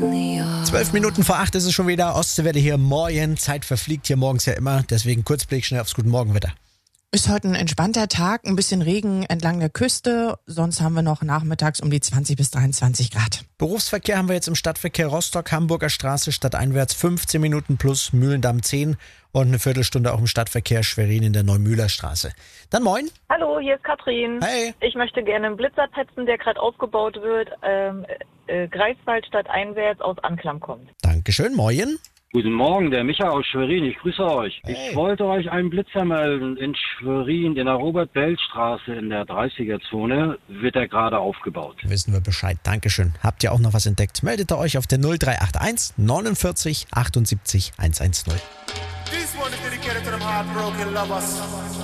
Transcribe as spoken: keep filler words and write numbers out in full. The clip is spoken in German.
Zwölf Minuten vor acht ist es schon wieder. Ostseewelle hier, morgen. Zeit verfliegt hier morgens ja immer. Deswegen Kurzblick schnell aufs Guten Morgenwetter. Ist heute ein entspannter Tag, ein bisschen Regen entlang der Küste. Sonst haben wir noch nachmittags um die zwanzig bis dreiundzwanzig Grad. Berufsverkehr haben wir jetzt im Stadtverkehr Rostock, Hamburger Straße stadteinwärts fünfzehn Minuten plus, Mühlendamm zehn und eine Viertelstunde auch im Stadtverkehr Schwerin in der Neumühler Straße. Dann moin. Hallo, hier ist Katrin. Hey. Ich möchte gerne einen Blitzer testen, der gerade aufgebaut wird. Ähm, äh, Greifswald stadteinwärts aus Anklam kommt. Dankeschön, moin. Guten Morgen, der Micha aus Schwerin, ich grüße euch. Hey. Ich wollte euch einen Blitzer melden. In Schwerin, in der Robert-Bell-Straße in der dreißiger-Zone, wird er gerade aufgebaut. Wissen wir Bescheid, Dankeschön. Habt ihr auch noch was entdeckt? Meldet ihr euch auf der null drei acht eins neunundvierzig achtundsiebzig hundertzehn. This one is dedicated to them heartbroken lovers.